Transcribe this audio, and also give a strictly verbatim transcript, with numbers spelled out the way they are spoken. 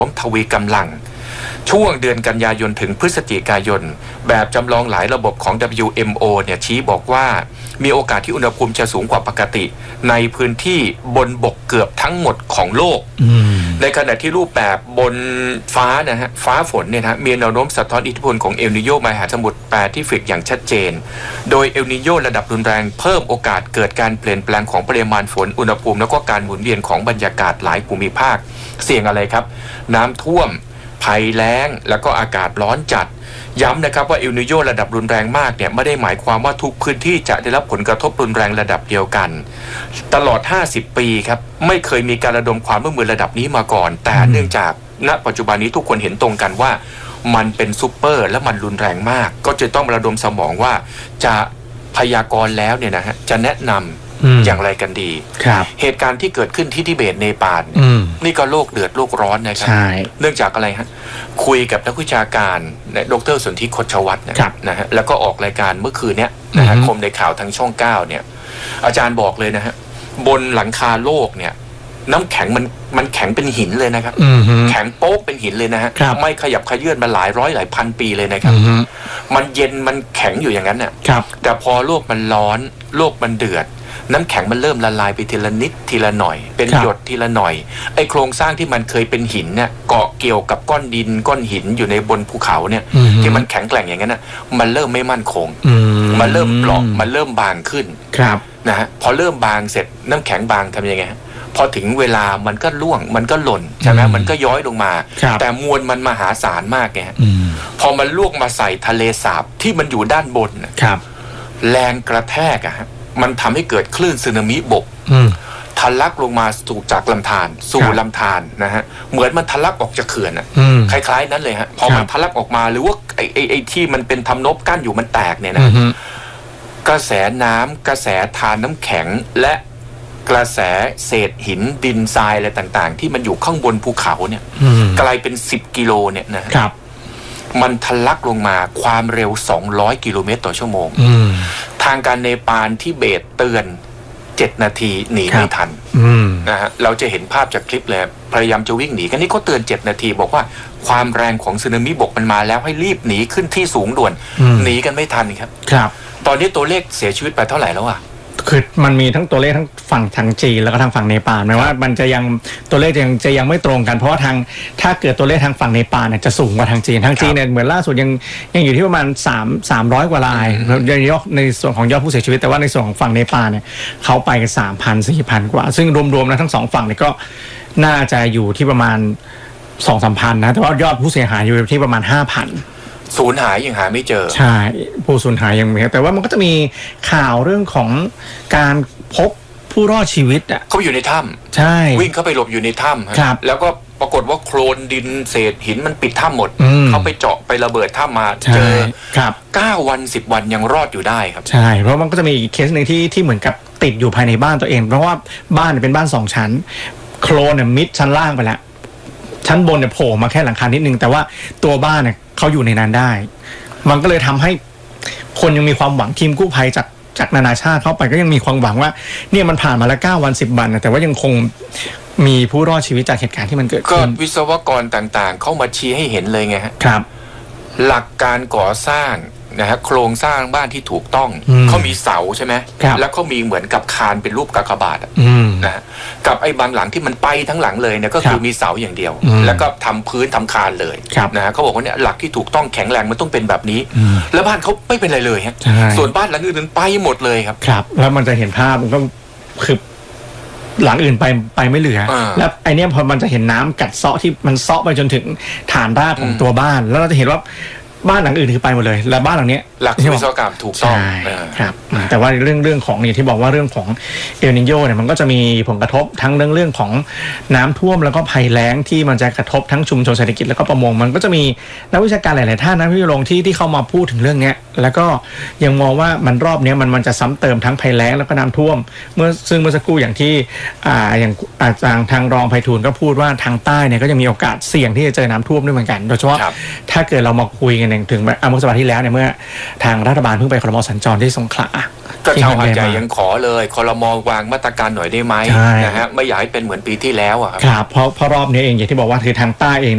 ทวีกำลังช่วงเดือนกันยายนถึงพฤศจิกายนแบบจำลองหลายระบบของ ดับเบิลยู เอ็ม โอ เนี่ยชี้บอกว่ามีโอกาสที่อุณหภูมิจะสูงกว่าปกติในพื้นที่บนบกเกือบทั้งหมดของโลกในขณะที่รูปแบบบนฟ้านะฮะฟ้าฝนเนี่ยนะมีแนวโน้มสะท้อนอิทธิพลของเอลนิโญมหาสมุทรแปซิฟิกอย่างชัดเจนโดยเอลนิโญระดับรุนแรงเพิ่มโอกาสเกิดการเปลี่ยนแปลงของปริมาณฝนอุณหภูมิแล้วก็การหมุนเวียนของบรรยากาศหลายภูมิภาคเสี่ยงอะไรครับน้ำท่วมภัยแล้งแล้วก็อากาศร้อนจัดย้ำนะครับว่าเอลนิโญระดับรุนแรงมากเนี่ยไม่ได้หมายความว่าทุกพื้นที่จะได้รับผลกระทบรุนแรงระดับเดียวกันตลอดห้าสิบปีครับไม่เคยมีการระดมความร่วมมือระดับนี้มาก่อนแต่เนื่องจากณปัจจุบันนี้ทุกคนเห็นตรงกันว่ามันเป็นซุปเปอร์และมันรุนแรงมากก็จะต้องระดมสมองว่าจะพยากรณ์แล้วเนี่ยนะฮะจะแนะนำอย่างไรกันดีเหตุการณ์ที่เกิดขึ้นที่ทิเบตเนปาลนี่ก็โลกเดือดโลกร้อนนะครับเนื่องจากอะไรฮะคุยกับนักวิชาการดร.สนธิ คชวัฒน์นะฮะแล้วก็ออกรายการเมื่อคืนเนี้ยนะฮะคมในข่าวทางช่องเก้าเนี่ยอาจารย์บอกเลยนะฮะบนหลังคาโลกเนี่ยน้ำแข็งมันมันแข็งเป็นหินเลยนะครับแข็งโป๊กเป็นหินเลยนะฮะไม่ขยับขยื่นมาหลายร้อยหลายพันปีเลยนะครับมันเย็นมันแข็งอยู่อย่างนั้นน่ะแต่พอโลกมันร้อนโลกมันเดือดน้ำแข็งมันเริ่มละลายไปทีละนิดทีละหน่อยเป็นหยดทีละหน่อยไอ้โครงสร้างที่มันเคยเป็นหินเนี่ยเกาะเกี่ยวกับก้อนดินก้อนหินอยู่ในบนภูเขาเนี่ยที่มันแข็งแกร่งอย่างนั้นน่ะมันเริ่มไม่มั่นคงมันเริ่มเปราะมันเริ่มบางขึ้นนะฮะพอเริ่มบางเสร็จน้ำแข็งบางทำยังไงพอถึงเวลามันก็ร่วงมันก็หล่นใช่ไหมมันก็ย้อยลงมาแต่มวลมันมหาศาลมากไงพอมันลวกมาใส่ทะเลสาบที่มันอยู่ด้านบนแรงกระแทกอะฮะมันทำให้เกิดคลื่นสึนามิบกทะลักลงมาสู่จากลำธารสู่ลำธารนะฮะเหมือนมันทะลักออกจากเขื่อนอะคล้ายๆนั้นเลยฮะพอมันทะลักออกมาหรือว่าไอ้ไอ้ไอ้ที่มันเป็นทำนบกั้นอยู่มันแตกเนี่ยนะกระแสน้ำกระแสทานน้ำแข็งและกระแสเศษหินดินทรายอะไรต่างๆที่มันอยู่ข้างบนภูเขาเนี่ยไกลเป็นสิบกิโลเนี่ยนะครับมันทะลักลงมาความเร็วสองร้อยกิโลเมตรต่อชั่วโมงทางการเนปาลที่เบตเตือนเจ็ดนาทีหนีไม่ทันนะฮะเราจะเห็นภาพจากคลิปเลยพยายามจะวิ่งหนีกันนี่เขาเตือนเจ็ดนาทีบอกว่าความแรงของสึนามิบกมันมาแล้วให้รีบหนีขึ้นที่สูงด่วนหนีกันไม่ทันครับครับตอนนี้ตัวเลขเสียชีวิตไปเท่าไหร่แล้วอะคือมันมีทั้งตัวเลขทั้งฝั่งทางจีนแล้วก็ทางฝั่งเนปาลหมายว่ามันจะยังตัวเลขยังจะยังไม่ตรงกันเพราะว่าทางถ้าเกิดตัวเลขทางฝั่งเนปาลเนี่ยจะสูงกว่าทางจีนทางจีนเนี่ยเหมือนล่าสุดยังยังอยู่ที่ประมาณสาม สามร้อยกว่ารายยอดในส่วนของยอดผู้เสียชีวิตแต่ว่าในส่วนของฝั่งเนปาลเนี่ยเขาไปกัน สามพัน สี่พัน กว่าซึ่งรวมๆนะทั้งสองฝั่งเนี่ยก็น่าจะอยู่ที่ประมาณ สองถึงสามพัน นะแต่ว่ายอดผู้เสียหายอยู่ที่ประมาณ ห้าพันสูญหายยังหาไม่เจอใช่ผู้สูญหายยังมีแต่ว่ามันก็จะมีข่าวเรื่องของการพบผู้รอดชีวิตอ่ะเขาอยู่ในถ้ำใช่วิ่งเข้าไปหลบอยู่ในถ้ำครับแล้วก็ปรากฏว่าโคลนดินเศษหินมันปิดถ้ำหมดเขาไปเจาะไประเบิดถ้ำมาเจอครับเก้าวันสิบวันยังรอดอยู่ได้ครับใช่เพราะมันก็จะมีเคสหนึ่งที่ที่เหมือนกับติดอยู่ภายในบ้านตัวเองเพราะว่าบ้านเป็นบ้านสองชั้นโคลนเนี่ยมิดชั้นล่างไปแล้วชั้นบนเนี่ยโผล่มาแค่หลังคานิดนึงแต่ว่าตัวบ้านเนี่ยเขาอยู่ในนั้นได้มันก็เลยทำให้คนยังมีความหวังทีมกู้ภัยจากจากนานาชาติเข้าไปก็ยังมีความหวังว่าเนี่ยมันผ่านมาแล้วเก้าวันสิบวันนะแต่ว่ายังคงมีผู้รอดชีวิตจากเหตุการณ์ที่มันเกิดขึ้นก็วิศวกรต่างๆเข้ามาชี้ให้เห็นเลยไงฮะครับหลักการก่อสร้างนะฮะโครงสร้างบ้านที่ถูกต้องเขามีเสาใช่ไหมแล้วเขามีเหมือนกับคานเป็นรูปกากบาทนะกับไอ้บางหลังที่มันไปทั้งหลังเลยเนี่ยก็คือมีเสาอย่างเดียวแล้วก็ทำพื้นทำคานเลยนะฮะเขาบอกว่าเนี่ยหลักที่ถูกต้องแข็งแรงมันต้องเป็นแบบนี้แล้วบ้านเขาไม่เป็นไรเลยฮะส่วนบ้านหลังอื่นไปหมดเลยครับครับแล้วมันจะเห็นภาพมันก็คือหลังอื่นไปไปไม่เหลือแล้วไอเนี้ยพอมันจะเห็นน้ำกัดเซาะที่มันเซาะไปจนถึงฐานรากของตัวบ้านแล้วเราจะเห็นว่าบ้านหลังอื่นคือไปหมดเลยแล้วบ้านหลังนี้หลักวิศวกรรมถูกต้องครับแต่ว่าเรื่องเรื่องของนี่ที่บอกว่าเรื่องของเอลนิโญเนี่ยมันก็จะมีผลกระทบทั้งเรื่องเรื่องของน้ำท่วมแล้วก็ภัยแล้งที่มันจะกระทบทั้งชุมชนเศรษฐกิจแล้วก็ประมงมันก็จะมีนักวิชาการหลายๆท่านนะพี่ลงที่ที่เข้ามาพูดถึงเรื่องนี้แล้วก็ยังมองว่ามันรอบนี้มันมันจะซ้ำเติมทั้งภัยแล้งแล้วก็น้ำท่วมเมื่อซึ่งเมื่อสักครู่อย่างที่อ่าอย่างทางทางรองไพฑูรย์ก็พูดว่าทางใต้เนี่ยก็จะมีโอกาสเสี่ยงที่จะเจอน้ำท่วมด้วยเหมือนกันโดยเฉพาะถ้าเกิดเรามาคุยกันถึงเมื่อสัปดาห์ที่แล้วเนี่ยเมื่อทางรัฐบาลเพิ่งไปครม.สัญจรที่สงขลาก็ชาวหาดใหญ่ยังขอเลยครม.วางมาตรการหน่อยได้ไหมนะฮะไม่อยากให้เป็นเหมือนปีที่แล้วอ่ะครับเพราะเพราะรอบนี้เองอย่างที่บอกว่าคือทางใต้เอง